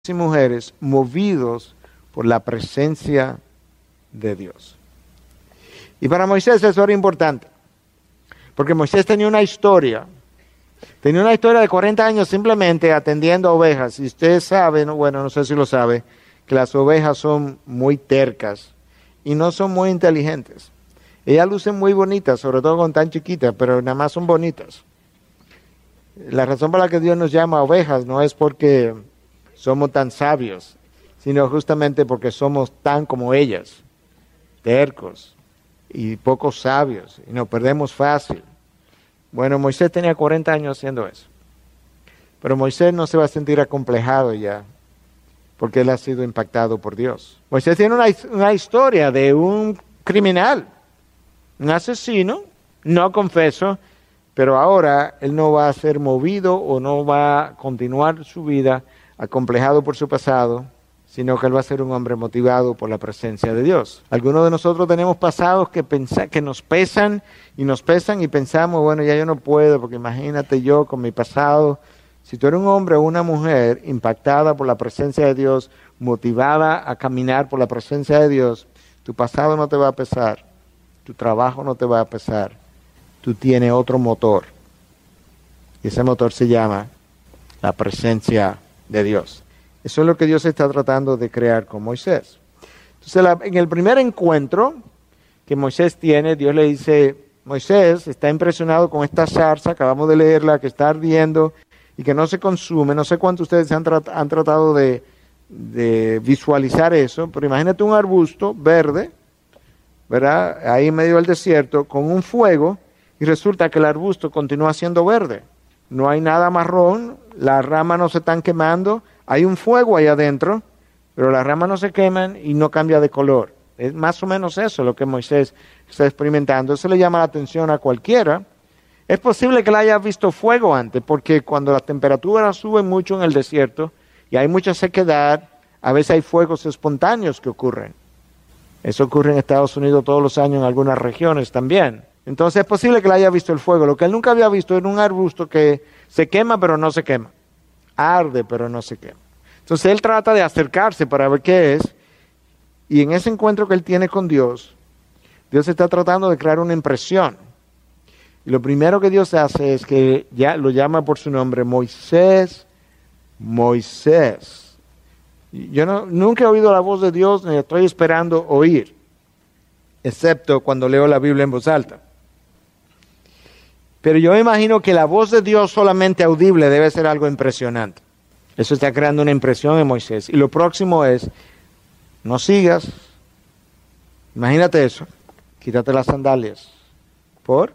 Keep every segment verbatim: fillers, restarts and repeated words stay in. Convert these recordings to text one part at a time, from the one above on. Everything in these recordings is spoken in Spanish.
y mujeres movidos por la presencia de Dios. Y para Moisés eso era importante, porque Moisés tenía una historia, tenía una historia de cuarenta años simplemente atendiendo a ovejas. Y ustedes saben, bueno, no sé si lo sabe, que las ovejas son muy tercas y no son muy inteligentes. Ellas lucen muy bonitas, sobre todo con tan chiquitas, pero nada más son bonitas. La razón por la que Dios nos llama ovejas no es porque somos tan sabios, sino justamente porque somos tan como ellas, tercos y poco sabios, y nos perdemos fácil. Bueno, Moisés tenía cuarenta años haciendo eso, pero Moisés no se va a sentir acomplejado ya, porque él ha sido impactado por Dios. Moisés tiene una, una historia de un criminal, un asesino, no confeso, pero ahora él no va a ser movido o no va a continuar su vida acomplejado por su pasado, sino que él va a ser un hombre motivado por la presencia de Dios. Algunos de nosotros tenemos pasados que, pensa, que nos pesan y nos pesan y pensamos, bueno, ya yo no puedo, porque imagínate yo con mi pasado. Si tú eres un hombre o una mujer impactada por la presencia de Dios, motivada a caminar por la presencia de Dios, tu pasado no te va a pesar, tu trabajo no te va a pesar, tú tienes otro motor. Y ese motor se llama la presencia de Dios. Eso es lo que Dios está tratando de crear con Moisés. Entonces, la, en el primer encuentro que Moisés tiene, Dios le dice, Moisés está impresionado con esta zarza, acabamos de leerla, que está ardiendo y que no se consume. No sé cuántos de ustedes han, trat, han tratado de, de visualizar eso, pero imagínate un arbusto verde, ¿verdad? Ahí en medio del desierto, con un fuego, y resulta que el arbusto continúa siendo verde. No hay nada marrón, las ramas no se están quemando, hay un fuego ahí adentro, pero las ramas no se queman y no cambia de color. Es más o menos eso lo que Moisés está experimentando. Eso le llama la atención a cualquiera. Es posible que él haya visto fuego antes, porque cuando las temperaturas suben mucho en el desierto y hay mucha sequedad, a veces hay fuegos espontáneos que ocurren. Eso ocurre en Estados Unidos todos los años en algunas regiones también. Entonces es posible que él haya visto el fuego. Lo que él nunca había visto era un arbusto que se quema pero no se quema. Arde pero no se quema. Entonces él trata de acercarse para ver qué es. Y en ese encuentro que él tiene con Dios, Dios está tratando de crear una impresión. Y lo primero que Dios hace es que ya lo llama por su nombre, Moisés, Moisés. Yo no, nunca he oído la voz de Dios ni estoy esperando oír, excepto cuando leo la Biblia en voz alta. Pero yo me imagino que la voz de Dios solamente audible debe ser algo impresionante. Eso está creando una impresión en Moisés. Y lo próximo es, no sigas. Imagínate eso. Quítate las sandalias. ¿Por?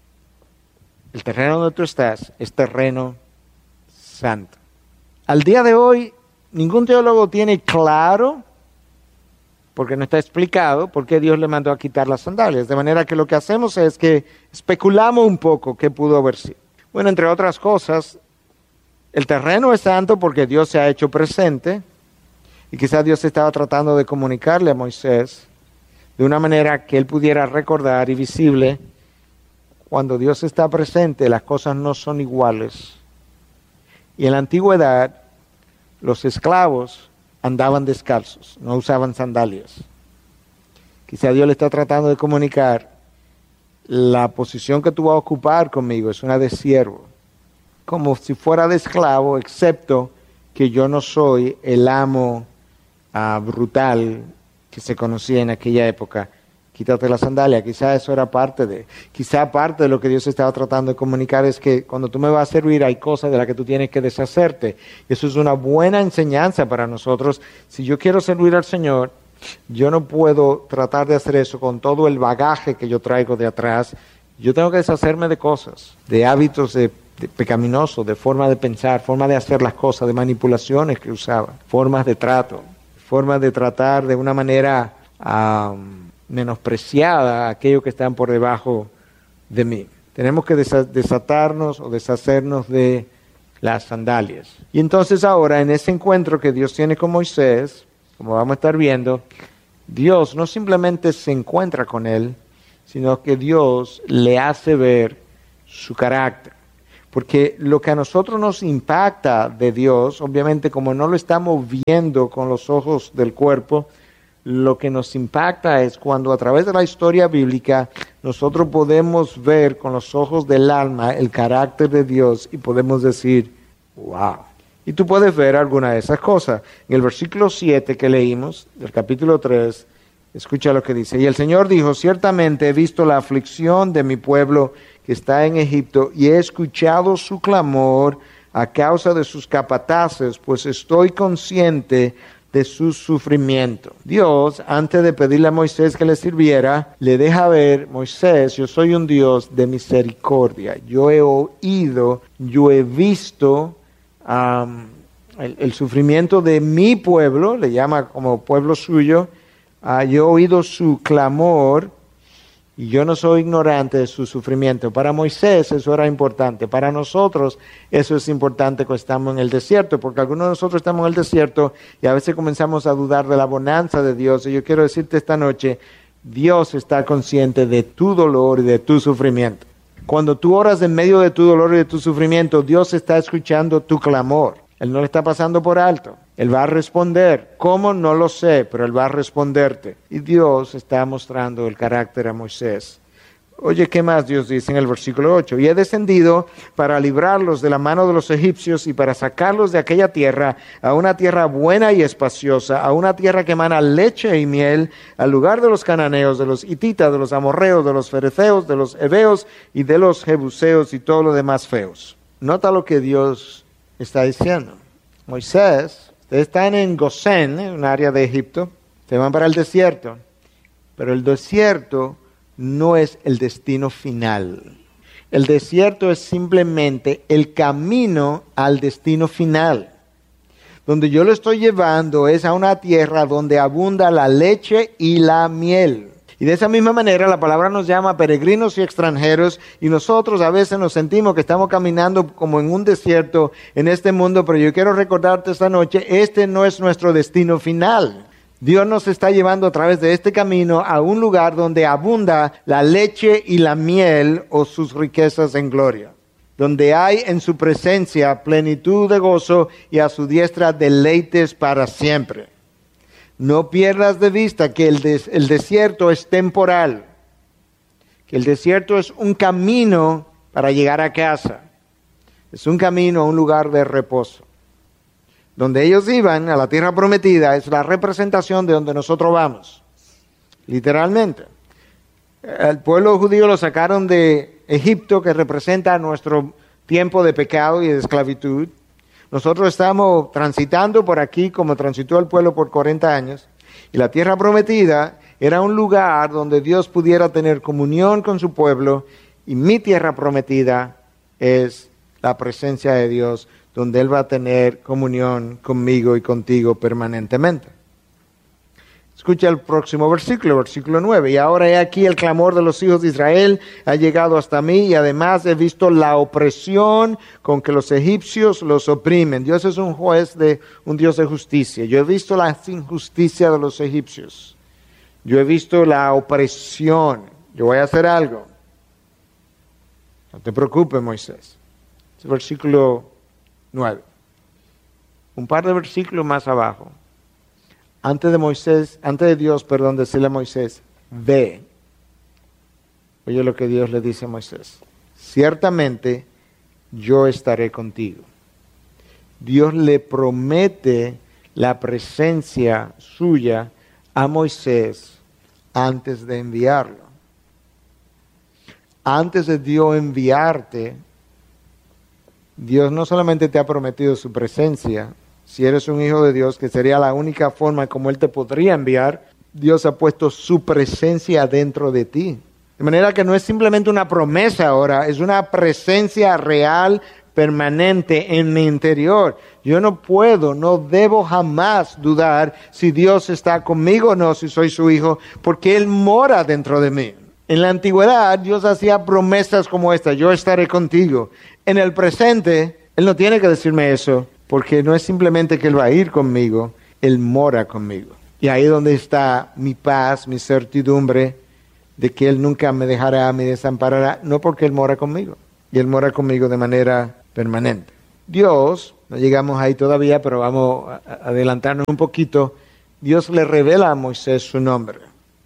El terreno donde tú estás es terreno santo. Al día de hoy, ningún teólogo tiene claro, porque no está explicado, por qué Dios le mandó a quitar las sandalias. De manera que lo que hacemos es que especulamos un poco qué pudo haber sido. Bueno, entre otras cosas, el terreno es santo porque Dios se ha hecho presente y quizás Dios estaba tratando de comunicarle a Moisés de una manera que él pudiera recordar y visible. Cuando Dios está presente, las cosas no son iguales. Y en la antigüedad, los esclavos andaban descalzos, no usaban sandalias. Quizá Dios le está tratando de comunicar, la posición que tú vas a ocupar conmigo es una de siervo, como si fuera de esclavo, excepto que yo no soy el amo uh, brutal que se conocía en aquella época. Quítate la sandalia. Quizá eso era parte de, quizá parte de lo que Dios estaba tratando de comunicar es que cuando tú me vas a servir hay cosas de las que tú tienes que deshacerte. Eso es una buena enseñanza para nosotros. Si yo quiero servir al Señor, yo no puedo tratar de hacer eso con todo el bagaje que yo traigo de atrás. Yo tengo que deshacerme de cosas, de hábitos de, de pecaminosos, de forma de pensar, forma de hacer las cosas, de manipulaciones que usaba, formas de trato, formas de tratar de una manera Um, menospreciada a aquellos que están por debajo de mí. Tenemos que desatarnos o deshacernos de las sandalias. Y entonces ahora en ese encuentro que Dios tiene con Moisés, como vamos a estar viendo, Dios no simplemente se encuentra con él, sino que Dios le hace ver su carácter. Porque lo que a nosotros nos impacta de Dios, obviamente como no lo estamos viendo con los ojos del cuerpo, lo que nos impacta es cuando a través de la historia bíblica nosotros podemos ver con los ojos del alma el carácter de Dios y podemos decir, wow. Y tú puedes ver alguna de esas cosas. En el versículo siete que leímos, del capítulo tres, escucha lo que dice. Y el Señor dijo, ciertamente he visto la aflicción de mi pueblo que está en Egipto y he escuchado su clamor a causa de sus capataces, pues estoy consciente de su sufrimiento. Dios, antes de pedirle a Moisés que le sirviera, le deja ver, Moisés, yo soy un Dios de misericordia. Yo he oído, yo he visto um, el, el sufrimiento de mi pueblo, le llama como pueblo suyo, uh, yo he oído su clamor, y yo no soy ignorante de su sufrimiento. Para Moisés eso era importante. Para nosotros eso es importante cuando estamos en el desierto, porque algunos de nosotros estamos en el desierto y a veces comenzamos a dudar de la bonanza de Dios. Y yo quiero decirte esta noche, Dios está consciente de tu dolor y de tu sufrimiento. Cuando tú oras en medio de tu dolor y de tu sufrimiento, Dios está escuchando tu clamor. Él no le está pasando por alto. Él va a responder. ¿Cómo? No lo sé, pero Él va a responderte. Y Dios está mostrando el carácter a Moisés. Oye, ¿qué más Dios dice en el versículo ocho? Y he descendido para librarlos de la mano de los egipcios y para sacarlos de aquella tierra a una tierra buena y espaciosa, a una tierra que emana leche y miel, al lugar de los cananeos, de los hititas, de los amorreos, de los fereceos, de los heveos y de los jebuseos y todo lo demás feos. Nota lo que Dios está diciendo. Moisés, ustedes están en Gosén, en un área de Egipto, se van para el desierto, pero el desierto no es el destino final. El desierto es simplemente el camino al destino final. Donde yo lo estoy llevando es a una tierra donde abunda la leche y la miel. Y de esa misma manera la palabra nos llama peregrinos y extranjeros, y nosotros a veces nos sentimos que estamos caminando como en un desierto en este mundo, pero yo quiero recordarte esta noche, este no es nuestro destino final. Dios nos está llevando a través de este camino a un lugar donde abunda la leche y la miel o sus riquezas en gloria. Donde hay en su presencia plenitud de gozo y a su diestra deleites para siempre. No pierdas de vista que el, des- el desierto es temporal, que el desierto es un camino para llegar a casa, es un camino a un lugar de reposo. Donde ellos iban, a la tierra prometida, es la representación de donde nosotros vamos, literalmente. El pueblo judío lo sacaron de Egipto, que representa nuestro tiempo de pecado y de esclavitud. Nosotros estamos transitando por aquí como transitó el pueblo por cuarenta años. Y la tierra prometida era un lugar donde Dios pudiera tener comunión con su pueblo. Y mi tierra prometida es la presencia de Dios, donde Él va a tener comunión conmigo y contigo permanentemente. Escucha el próximo versículo, versículo nueve. Y ahora he aquí el clamor de los hijos de Israel ha llegado hasta mí, y además he visto la opresión con que los egipcios los oprimen. Dios es un juez, de un Dios de justicia. Yo he visto la injusticia de los egipcios. Yo he visto la opresión. Yo voy a hacer algo. No te preocupes, Moisés. Es el versículo nueve. Un par de versículos más abajo. Antes de Moisés, antes de Dios, perdón, decirle a Moisés, ve. Oye lo que Dios le dice a Moisés. Ciertamente yo estaré contigo. Dios le promete la presencia suya a Moisés antes de enviarlo. Antes de Dios enviarte, Dios no solamente te ha prometido su presencia. Si eres un hijo de Dios, que sería la única forma como Él te podría enviar, Dios ha puesto su presencia dentro de ti. De manera que no es simplemente una promesa ahora, es una presencia real, permanente en mi interior. Yo no puedo, no debo jamás dudar si Dios está conmigo o no, si soy su hijo, porque Él mora dentro de mí. En la antigüedad, Dios hacía promesas como esta: yo estaré contigo. En el presente, Él no tiene que decirme eso, porque no es simplemente que Él va a ir conmigo, Él mora conmigo. Y ahí es donde está mi paz, mi certidumbre de que Él nunca me dejará, me desamparará, no porque Él mora conmigo. y Él mora conmigo de manera permanente. Dios, no llegamos ahí todavía, pero vamos a adelantarnos un poquito. Dios le revela a Moisés su nombre.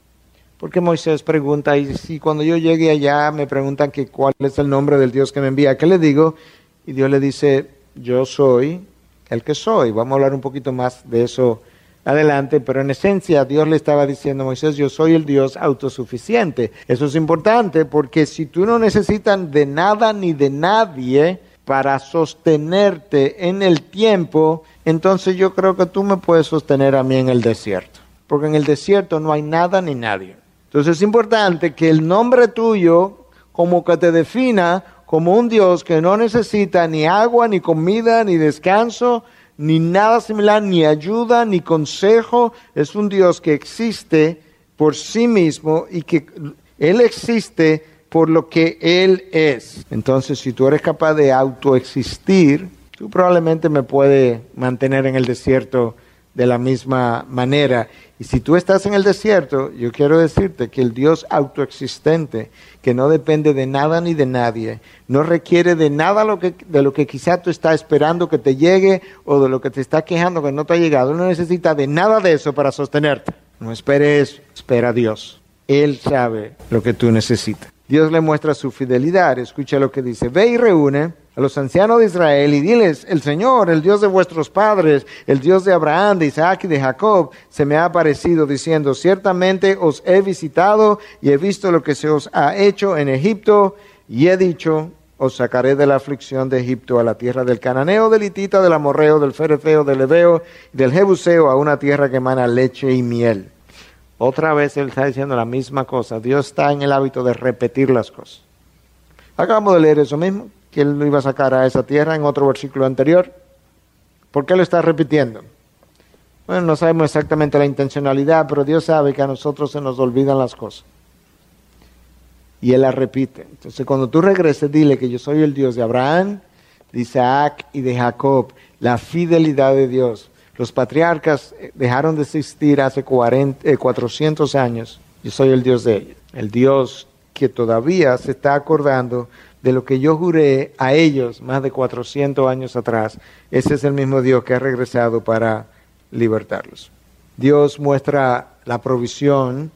Porque Moisés pregunta, y si cuando yo llegue allá me preguntan que cuál es el nombre del Dios que me envía, ¿qué le digo? Y Dios le dice, yo soy el que soy. Vamos a hablar un poquito más de eso adelante, pero en esencia Dios le estaba diciendo a Moisés, yo soy el Dios autosuficiente. Eso es importante porque si tú no necesitas de nada ni de nadie para sostenerte en el tiempo, entonces yo creo que tú me puedes sostener a mí en el desierto. Porque en el desierto no hay nada ni nadie. Entonces es importante que el nombre tuyo como que te defina como un Dios que no necesita ni agua, ni comida, ni descanso, ni nada similar, ni ayuda, ni consejo. Es un Dios que existe por sí mismo y que Él existe por lo que Él es. Entonces, si tú eres capaz de autoexistir, tú probablemente me puedes mantener en el desierto de la misma manera. Y si tú estás en el desierto, yo quiero decirte que el Dios autoexistente, que no depende de nada ni de nadie, no requiere de nada lo que, de lo que quizá tú estás esperando que te llegue o de lo que te está quejando que no te ha llegado. No necesita de nada de eso para sostenerte. No esperes eso, espera a Dios. Él sabe lo que tú necesitas. Dios le muestra su fidelidad. Escucha lo que dice. Ve y reúne a los ancianos de Israel y diles, el Señor, el Dios de vuestros padres, el Dios de Abraham, de Isaac y de Jacob, se me ha aparecido diciendo, ciertamente os he visitado y he visto lo que se os ha hecho en Egipto y he dicho, os sacaré de la aflicción de Egipto a la tierra del cananeo, del hitita, del amorreo, del ferezeo, del heveo y del jebuseo, a una tierra que emana leche y miel. Otra vez Él está diciendo la misma cosa. Dios está en el hábito de repetir las cosas. Acabamos de leer eso mismo, que Él lo iba a sacar a esa tierra en otro versículo anterior. ¿Por qué lo está repitiendo? Bueno, no sabemos exactamente la intencionalidad, pero Dios sabe que a nosotros se nos olvidan las cosas. Y Él las repite. Entonces, cuando tú regreses, dile que yo soy el Dios de Abraham, de Isaac y de Jacob. La fidelidad de Dios. Los patriarcas dejaron de existir hace cuarenta, eh, cuatrocientos años. Yo soy el Dios de ellos. El Dios que todavía se está acordando de lo que yo juré a ellos más de cuatrocientos años atrás. Ese es el mismo Dios que ha regresado para libertarlos. Dios muestra la provisión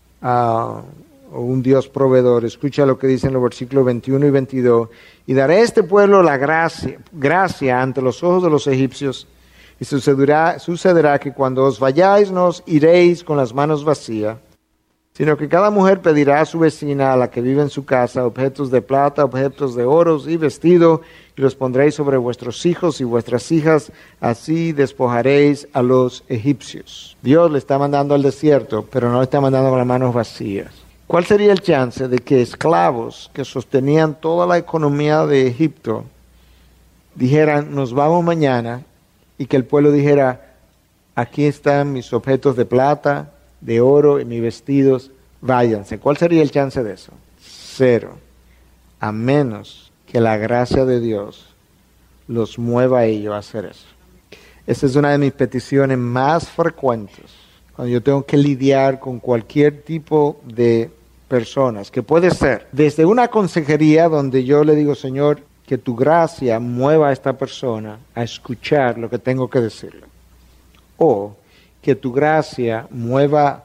a uh, un Dios proveedor. Escucha lo que dicen los versículos veintiuno y veintidós. Y daré a este pueblo la gracia, gracia ante los ojos de los egipcios. Y sucederá, sucederá que cuando os vayáis no os iréis con las manos vacías, sino que cada mujer pedirá a su vecina, a la que vive en su casa, objetos de plata, objetos de oro y vestido, y los pondréis sobre vuestros hijos y vuestras hijas, así despojaréis a los egipcios. Dios le está mandando al desierto, pero no le está mandando con las manos vacías. ¿Cuál sería el chance de que esclavos que sostenían toda la economía de Egipto dijeran, nos vamos mañana, y que el pueblo dijera, aquí están mis objetos de plata, de oro y mis vestidos, váyanse? ¿Cuál sería el chance de eso? Cero. A menos que la gracia de Dios los mueva a ellos a hacer eso. Esa es una de mis peticiones más frecuentes, cuando yo tengo que lidiar con cualquier tipo de personas, que puede ser desde una consejería donde yo le digo, Señor, que tu gracia mueva a esta persona a escuchar lo que tengo que decirle. O que tu gracia mueva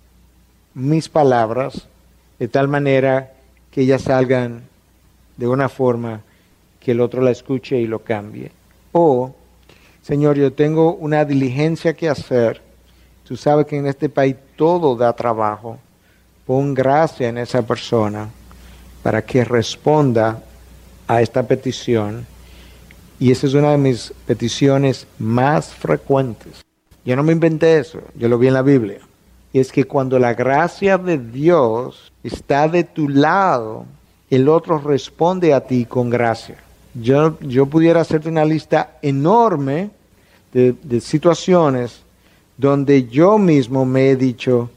mis palabras de tal manera que ellas salgan de una forma que el otro la escuche y lo cambie. O, Señor, yo tengo una diligencia que hacer. Tú sabes que en este país todo da trabajo. Pon gracia en esa persona para que responda a esta petición, y esa es una de mis peticiones más frecuentes. Yo no me inventé eso, yo lo vi en la Biblia. Y es que cuando la gracia de Dios está de tu lado, el otro responde a ti con gracia. Yo, yo pudiera hacerte una lista enorme de, de situaciones donde yo mismo me he dicho,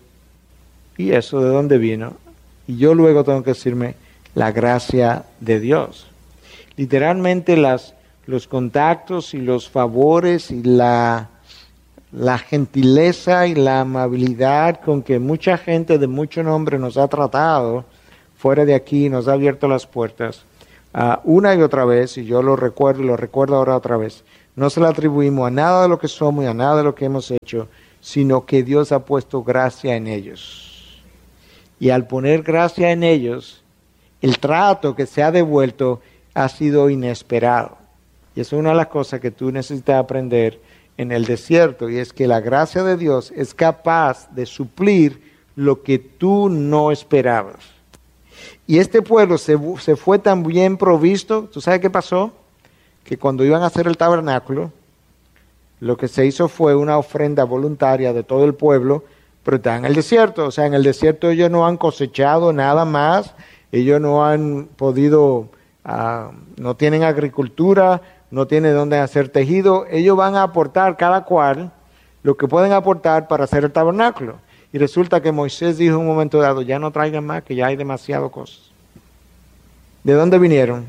¿y eso de dónde vino? Y yo luego tengo que decirme, la gracia de Dios. Literalmente las, los contactos y los favores y la, la gentileza y la amabilidad con que mucha gente de mucho nombre nos ha tratado fuera de aquí, nos ha abierto las puertas, uh, una y otra vez, y yo lo recuerdo y lo recuerdo ahora otra vez, no se le atribuimos a nada de lo que somos y a nada de lo que hemos hecho, sino que Dios ha puesto gracia en ellos. Y al poner gracia en ellos, el trato que se ha devuelto ha sido inesperado. Y eso es una de las cosas que tú necesitas aprender en el desierto, y es que la gracia de Dios es capaz de suplir lo que tú no esperabas. Y este pueblo se, se fue tan bien provisto. ¿Tú sabes qué pasó? Que cuando iban a hacer el tabernáculo, lo que se hizo fue una ofrenda voluntaria de todo el pueblo, pero está en el desierto. O sea, en el desierto ellos no han cosechado nada más, ellos no han podido, uh, no tienen agricultura, no tienen dónde hacer tejido. Ellos van a aportar cada cual lo que pueden aportar para hacer el tabernáculo. Y resulta que Moisés dijo en un momento dado, ya no traigan más, que ya hay demasiadas cosas. ¿De dónde vinieron?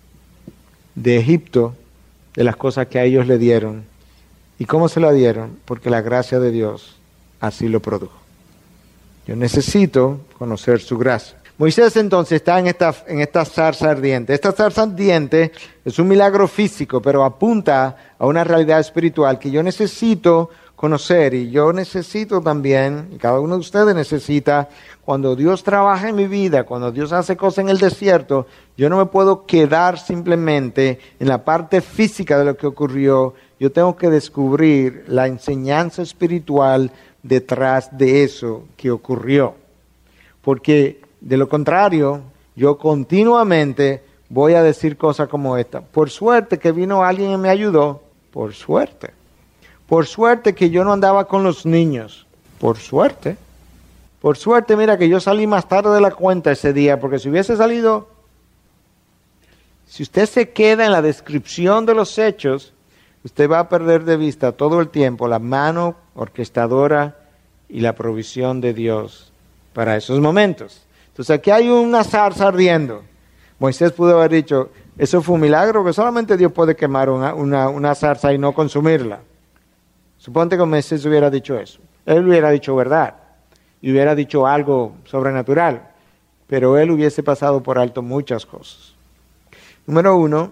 De Egipto, de las cosas que a ellos le dieron. ¿Y cómo se la dieron? Porque la gracia de Dios así lo produjo. Yo necesito conocer su gracia. Moisés entonces está en esta, en esta zarza ardiente. Esta zarza ardiente es un milagro físico, pero apunta a una realidad espiritual que yo necesito conocer, y yo necesito también, y cada uno de ustedes necesita, cuando Dios trabaja en mi vida, cuando Dios hace cosas en el desierto, yo no me puedo quedar simplemente en la parte física de lo que ocurrió. Yo tengo que descubrir la enseñanza espiritual detrás de eso que ocurrió, porque de lo contrario, yo continuamente voy a decir cosas como esta: por suerte que vino alguien y me ayudó, por suerte. Por suerte que yo no andaba con los niños, por suerte. Por suerte, mira, que yo salí más tarde de la cuenta ese día, porque si hubiese salido, si usted se queda en la descripción de los hechos, usted va a perder de vista todo el tiempo la mano orquestadora y la provisión de Dios para esos momentos. Entonces aquí hay una zarza ardiendo. Moisés pudo haber dicho, eso fue un milagro, que solamente Dios puede quemar una, una, una zarza y no consumirla. Suponte que Moisés hubiera dicho eso. Él hubiera dicho verdad y hubiera dicho algo sobrenatural, pero él hubiese pasado por alto muchas cosas. Número uno,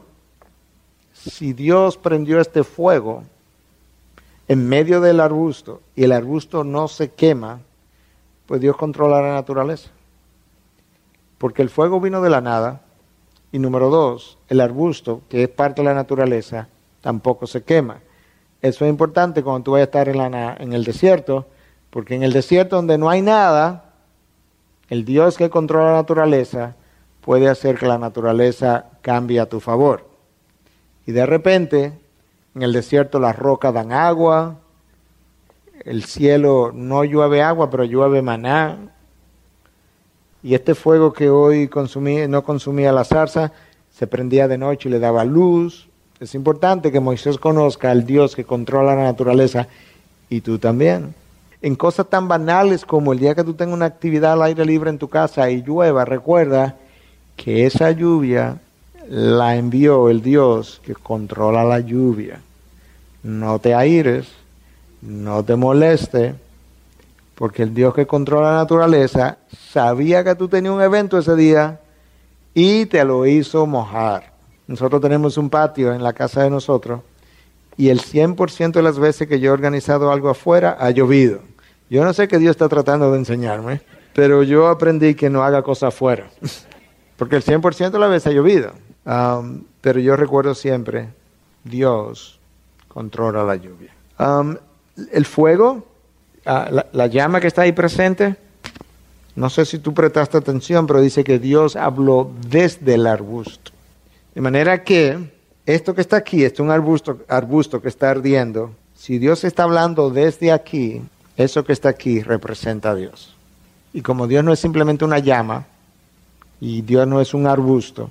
si Dios prendió este fuego en medio del arbusto y el arbusto no se quema, pues Dios controla la naturaleza. Porque el fuego vino de la nada, y número dos, el arbusto, que es parte de la naturaleza, tampoco se quema. Eso es importante cuando tú vayas a estar en, la, en el desierto, porque en el desierto donde no hay nada, el Dios que controla la naturaleza puede hacer que la naturaleza cambie a tu favor. Y de repente, en el desierto las rocas dan agua, el cielo no llueve agua, pero llueve maná. Y este fuego que hoy consumí, no consumía la zarza, se prendía de noche y le daba luz. Es importante que Moisés conozca al Dios que controla la naturaleza, y tú también. En cosas tan banales como el día que tú tengas una actividad al aire libre en tu casa y llueva, recuerda que esa lluvia la envió el Dios que controla la lluvia. No te aires, no te moleste, porque el Dios que controla la naturaleza sabía que tú tenías un evento ese día y te lo hizo mojar. Nosotros tenemos un patio en la casa de nosotros y el cien por ciento de las veces que yo he organizado algo afuera ha llovido. Yo no sé qué Dios está tratando de enseñarme, pero yo aprendí que no haga cosas afuera, porque el cien por ciento de las veces ha llovido. Um, pero yo recuerdo siempre, Dios controla la lluvia. Um, el fuego, uh, la, la llama que está ahí presente, no sé si tú prestaste atención, pero dice que Dios habló desde el arbusto. De manera que esto que está aquí, este es un arbusto, arbusto que está ardiendo. Si Dios está hablando desde aquí, eso que está aquí representa a Dios. Y como Dios no es simplemente una llama, y Dios no es un arbusto,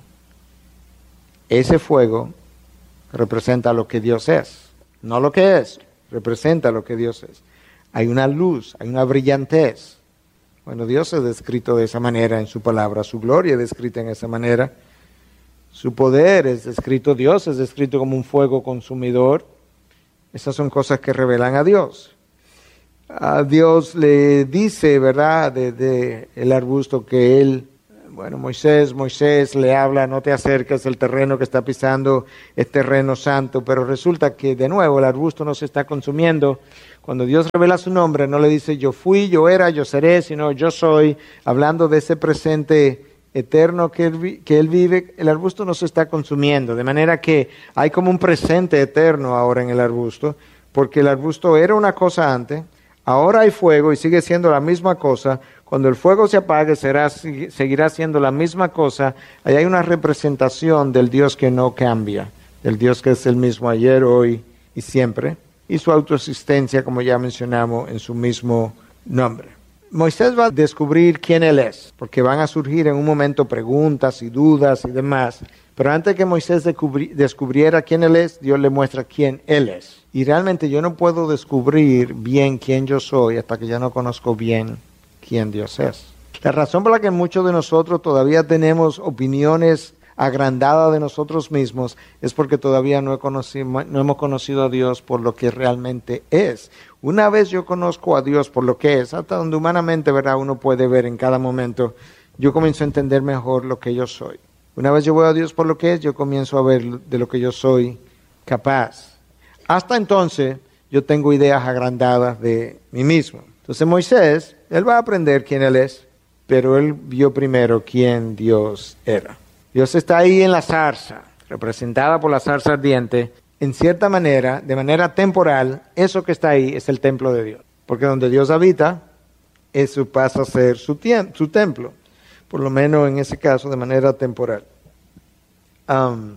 ese fuego representa lo que Dios es. No lo que es, representa lo que Dios es. Hay una luz, hay una brillantez. Bueno, Dios es descrito de esa manera en su palabra, su gloria es descrita en esa manera. Su poder es descrito, Dios es descrito como un fuego consumidor. Esas son cosas que revelan a Dios. A Dios le dice, ¿verdad?, de, de el arbusto que Él bueno, Moisés, Moisés le habla, no te acerques, el terreno que está pisando es terreno santo, pero resulta que de nuevo el arbusto no se está consumiendo. Cuando Dios revela su nombre, no le dice yo fui, yo era, yo seré, sino yo soy, hablando de ese presente eterno que él, que él vive. El arbusto no se está consumiendo, de manera que hay como un presente eterno ahora en el arbusto, porque el arbusto era una cosa antes, ahora hay fuego y sigue siendo la misma cosa. Cuando el fuego se apague, será, seguirá siendo la misma cosa. Ahí hay una representación del Dios que no cambia, del Dios que es el mismo ayer, hoy y siempre, y su autoexistencia, como ya mencionamos, en su mismo nombre. Moisés va a descubrir quién él es, porque van a surgir en un momento preguntas y dudas y demás. Pero antes que Moisés descubri- descubriera quién él es, Dios le muestra quién él es. Y realmente yo no puedo descubrir bien quién yo soy hasta que ya no conozco bien quién Dios es. La razón por la que muchos de nosotros todavía tenemos opiniones agrandadas de nosotros mismos es porque todavía no, he conocido, no hemos conocido a Dios por lo que realmente es. Una vez yo conozco a Dios por lo que es, hasta donde humanamente, ¿verdad?, uno puede ver en cada momento, yo comienzo a entender mejor lo que yo soy. Una vez yo veo a Dios por lo que es, yo comienzo a ver de lo que yo soy capaz. Hasta entonces, yo tengo ideas agrandadas de mí mismo. Entonces Moisés, él va a aprender quién él es, pero él vio primero quién Dios era. Dios está ahí en la zarza, representada por la zarza ardiente. En cierta manera, de manera temporal, eso que está ahí es el templo de Dios. Porque donde Dios habita, eso pasa a ser su, tiem- su templo. Por lo menos en ese caso, de manera temporal. Um,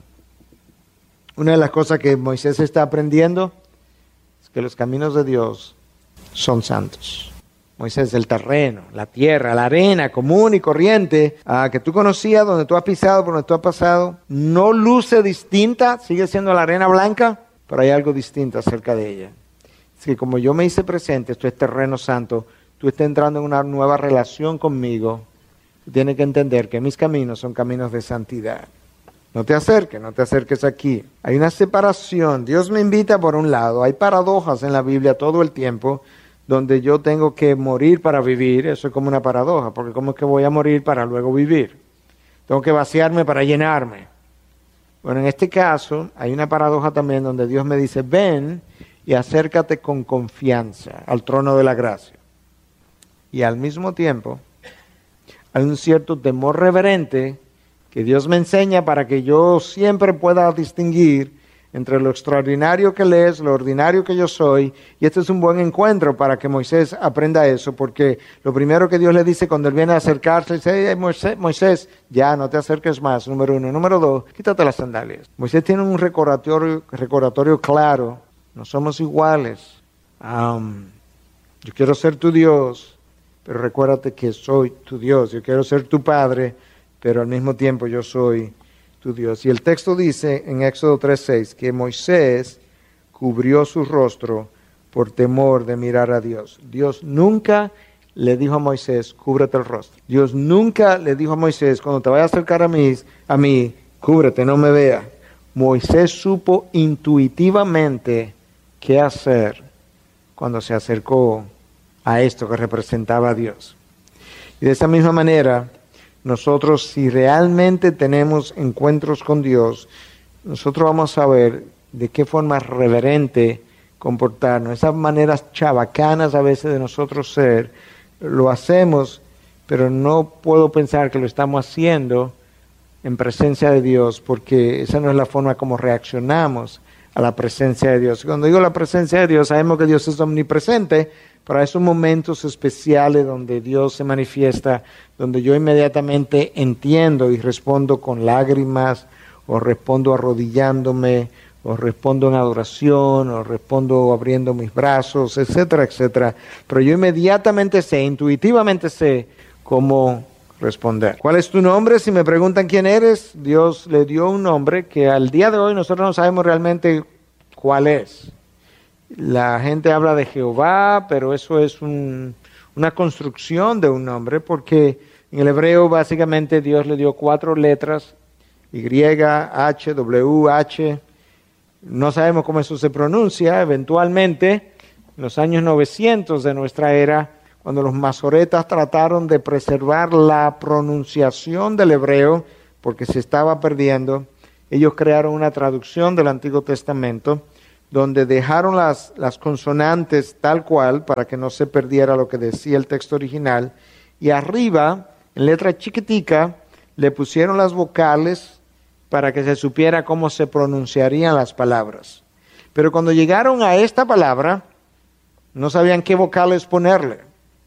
una de las cosas que Moisés está aprendiendo es que los caminos de Dios son santos. Moisés, el terreno, la tierra, la arena común y corriente uh, que tú conocías, donde tú has pisado, por donde tú has pasado, no luce distinta, sigue siendo la arena blanca, pero hay algo distinto acerca de ella. Es que como yo me hice presente, esto es terreno santo, tú estás entrando en una nueva relación conmigo, tú tienes que entender que mis caminos son caminos de santidad. No te acerques, no te acerques aquí. Hay una separación. Dios me invita por un lado. Hay paradojas en la Biblia todo el tiempo, donde yo tengo que morir para vivir. Eso es como una paradoja, porque ¿cómo es que voy a morir para luego vivir? Tengo que vaciarme para llenarme. Bueno, en este caso hay una paradoja también donde Dios me dice, ven y acércate con confianza al trono de la gracia. Y al mismo tiempo hay un cierto temor reverente que Dios me enseña para que yo siempre pueda distinguir entre lo extraordinario que Él es, lo ordinario que yo soy, y este es un buen encuentro para que Moisés aprenda eso, porque lo primero que Dios le dice cuando Él viene a acercarse, dice, hey, Moisés, Moisés, ya no te acerques más, número uno. Número dos, quítate las sandalias. Moisés tiene un recordatorio, recordatorio claro, no somos iguales. Um, yo quiero ser tu Dios, pero recuérdate que soy tu Dios. Yo quiero ser tu Padre, pero al mismo tiempo yo soy tu Dios. Y el texto dice en Éxodo tres seis que Moisés cubrió su rostro por temor de mirar a Dios. Dios nunca le dijo a Moisés, cúbrete el rostro. Dios nunca le dijo a Moisés, cuando te vayas a acercar a mí, a mí, cúbrete, no me veas. Moisés supo intuitivamente qué hacer cuando se acercó a esto que representaba a Dios. Y de esa misma manera, nosotros, si realmente tenemos encuentros con Dios, nosotros vamos a ver de qué forma reverente comportarnos. Esas maneras chabacanas a veces de nosotros ser, lo hacemos, pero no puedo pensar que lo estamos haciendo en presencia de Dios, porque esa no es la forma como reaccionamos a la presencia de Dios. Cuando digo la presencia de Dios, sabemos que Dios es omnipresente, pero hay esos momentos especiales donde Dios se manifiesta, donde yo inmediatamente entiendo y respondo con lágrimas, o respondo arrodillándome, o respondo en adoración, o respondo abriendo mis brazos, etcétera, etcétera. Pero yo inmediatamente sé, intuitivamente sé cómo responder. ¿Cuál es tu nombre? Si me preguntan quién eres, Dios le dio un nombre que al día de hoy nosotros no sabemos realmente cuál es. La gente habla de Jehová, pero eso es un, una construcción de un nombre, porque en el hebreo básicamente Dios le dio cuatro letras, Y, H, W, H. No sabemos cómo eso se pronuncia. Eventualmente, en los años novecientos de nuestra era, cuando los masoretas trataron de preservar la pronunciación del hebreo, porque se estaba perdiendo, ellos crearon una traducción del Antiguo Testamento, donde dejaron las, las consonantes tal cual, para que no se perdiera lo que decía el texto original, y arriba, en letra chiquitica, le pusieron las vocales para que se supiera cómo se pronunciarían las palabras. Pero cuando llegaron a esta palabra, no sabían qué vocales ponerle.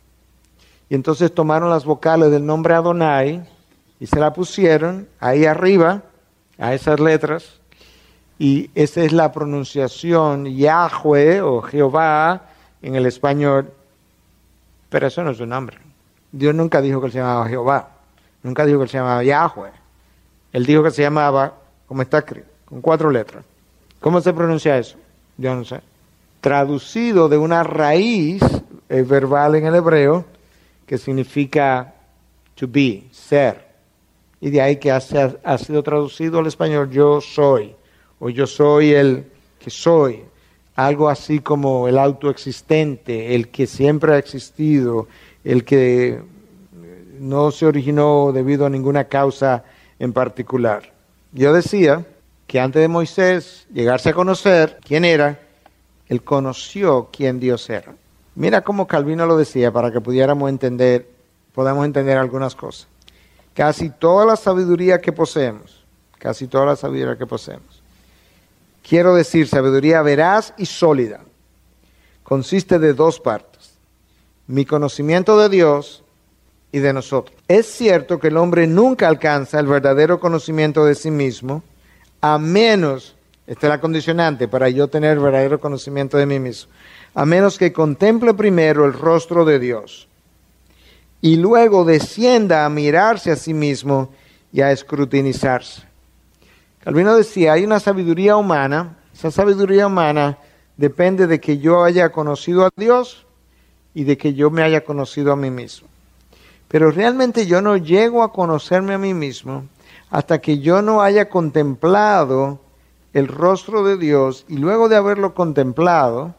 Y entonces tomaron las vocales del nombre Adonai y se la pusieron ahí arriba, a esas letras, y esa es la pronunciación Yahweh o Jehová en el español, pero eso no es su nombre. Dios nunca dijo que él se llamaba Jehová, nunca dijo que él se llamaba Yahweh. Él dijo que se llamaba, como está escrito, con cuatro letras. ¿Cómo se pronuncia eso? Yo no sé. Traducido de una raíz eh, verbal en el hebreo, que significa to be, ser. Y de ahí que ha, ha sido traducido al español yo soy, o yo soy el que soy. Algo así como el autoexistente, el que siempre ha existido, el que no se originó debido a ninguna causa en particular. Yo decía que antes de Moisés llegarse a conocer quién era, él conoció quién Dios era. Mira cómo Calvino lo decía para que pudiéramos entender, podamos entender algunas cosas. Casi toda la sabiduría que poseemos, casi toda la sabiduría que poseemos, quiero decir sabiduría veraz y sólida, consiste de dos partes: mi conocimiento de Dios y de nosotros. Es cierto que el hombre nunca alcanza el verdadero conocimiento de sí mismo, a menos, esta es la condicionante para yo tener verdadero conocimiento de mí mismo, a menos que contemple primero el rostro de Dios y luego descienda a mirarse a sí mismo y a escrutinizarse. Calvino decía, hay una sabiduría humana, esa sabiduría humana depende de que yo haya conocido a Dios y de que yo me haya conocido a mí mismo. Pero realmente yo no llego a conocerme a mí mismo hasta que yo no haya contemplado el rostro de Dios, y luego de haberlo contemplado,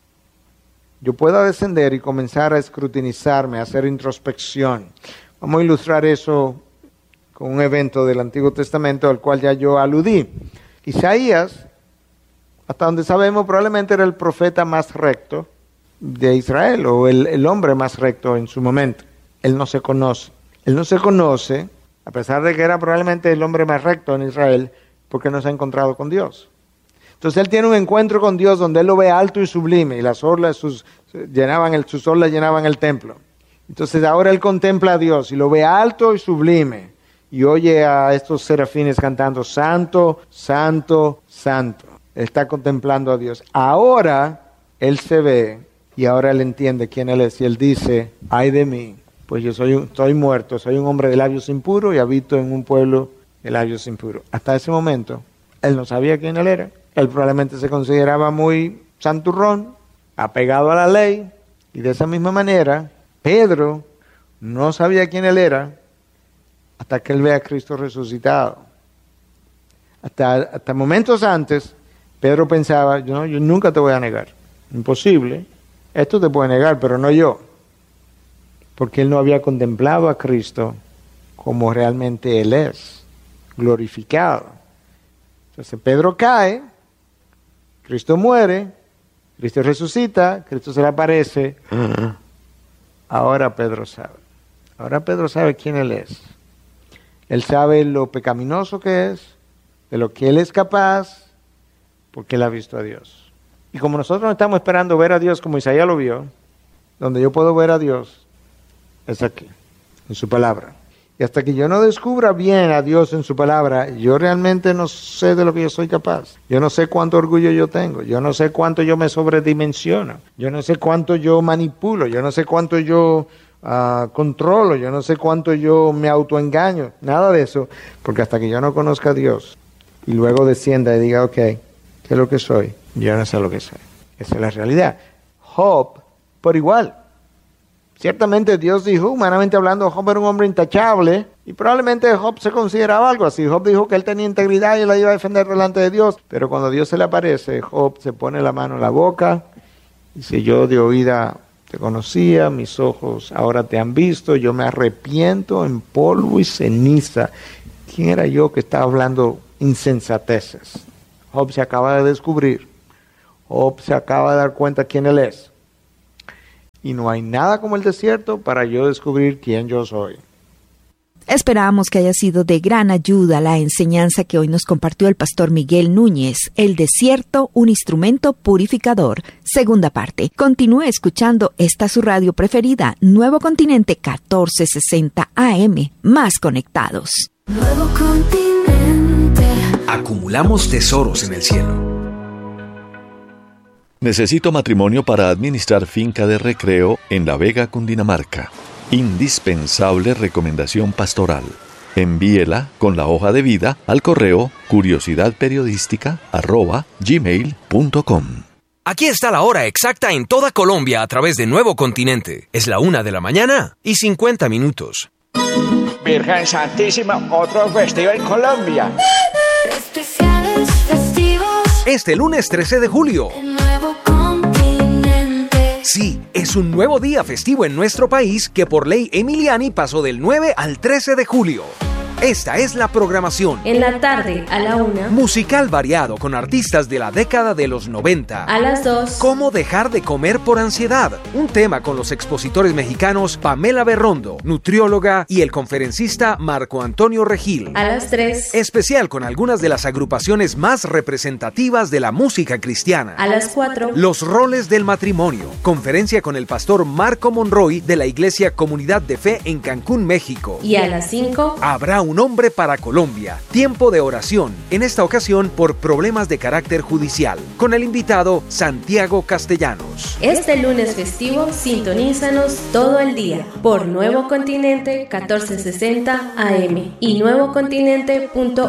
yo pueda descender y comenzar a escrutinizarme, a hacer introspección. Vamos a ilustrar eso con un evento del Antiguo Testamento al cual ya yo aludí. Isaías, hasta donde sabemos, probablemente era el profeta más recto de Israel, o el, el hombre más recto en su momento. Él no se conoce. Él no se conoce, a pesar de que era probablemente el hombre más recto en Israel, porque no se ha encontrado con Dios. Entonces él tiene un encuentro con Dios donde él lo ve alto y sublime, y las orlas sus, llenaban el, sus orlas llenaban el templo. Entonces ahora él contempla a Dios y lo ve alto y sublime, y oye a estos serafines cantando, santo, santo, santo. Está contemplando a Dios. Ahora él se ve, y ahora él entiende quién él es, y él dice, ay de mí, pues yo soy, un, estoy muerto, soy un hombre de labios impuros y habito en un pueblo de labios impuros. Hasta ese momento, él no sabía quién él era. Él probablemente se consideraba muy santurrón, apegado a la ley, y de esa misma manera, Pedro no sabía quién él era hasta que él ve a Cristo resucitado. Hasta, hasta momentos antes, Pedro pensaba, yo, yo nunca te voy a negar. Imposible. Esto te puede negar, pero no yo. Porque él no había contemplado a Cristo como realmente él es, glorificado. Entonces Pedro cae, Cristo muere, Cristo resucita, Cristo se le aparece. Ahora Pedro sabe. Ahora Pedro sabe quién él es. Él sabe lo pecaminoso que es, de lo que él es capaz, porque él ha visto a Dios. Y como nosotros no estamos esperando ver a Dios como Isaías lo vio, donde yo puedo ver a Dios, es aquí, en su palabra. Y hasta que yo no descubra bien a Dios en su palabra, yo realmente no sé de lo que yo soy capaz. Yo no sé cuánto orgullo yo tengo. Yo no sé cuánto yo me sobredimensiono. Yo no sé cuánto yo manipulo. Yo no sé cuánto yo uh, controlo. Yo no sé cuánto yo me autoengaño. Nada de eso. Porque hasta que yo no conozca a Dios y luego descienda y diga, ok, ¿qué es lo que soy? Yo no sé lo que soy. Esa es la realidad. Job, por igual. Ciertamente Dios dijo, humanamente hablando, Job era un hombre intachable, y probablemente Job se consideraba algo así. Job dijo que él tenía integridad y la iba a defender delante de Dios, pero cuando Dios se le aparece, Job se pone la mano en la boca y dice, yo de oída te conocía, mis ojos ahora te han visto, yo me arrepiento en polvo y ceniza. ¿Quién era yo que estaba hablando insensateces? Job se acaba de descubrir, Job se acaba de dar cuenta quién él es. Y no hay nada como el desierto para yo descubrir quién yo soy. Esperamos que haya sido de gran ayuda la enseñanza que hoy nos compartió el pastor Miguel Núñez, El desierto, un instrumento purificador. Segunda parte. Continúe escuchando esta su radio preferida, Nuevo Continente catorce sesenta A M, más conectados. Nuevo Continente. Acumulamos tesoros en el cielo. Necesito matrimonio para administrar finca de recreo en La Vega, Cundinamarca. Indispensable recomendación pastoral. Envíela con la hoja de vida al correo curiosidadperiodística arroba gmail punto com. Aquí está la hora exacta en toda Colombia a través de Nuevo Continente. Es la una de la mañana y cincuenta minutos. Virgen Santísima, otro festivo en Colombia. Especiales festivos. Este lunes trece de julio. En Nuevo Continente. Sí, es un nuevo día festivo en nuestro país que por ley Emiliani pasó del nueve al trece de julio. Esta es la programación. En la tarde, a la una. Musical variado con artistas de la década de los noventa. A las dos. ¿Cómo dejar de comer por ansiedad? Un tema con los expositores mexicanos Pamela Berrondo, nutrióloga, y el conferencista Marco Antonio Regil. A las tres. Especial con algunas de las agrupaciones más representativas de la música cristiana. A las cuatro. Los roles del matrimonio. Conferencia con el pastor Marco Monroy de la Iglesia Comunidad de Fe en Cancún, México. Y a las cinco. Habrá un hombre para Colombia. Tiempo de oración. En esta ocasión por problemas de carácter judicial. Con el invitado Santiago Castellanos. Este lunes festivo, sintonízanos todo el día por Nuevo Continente catorce sesenta A M y nuevo continente punto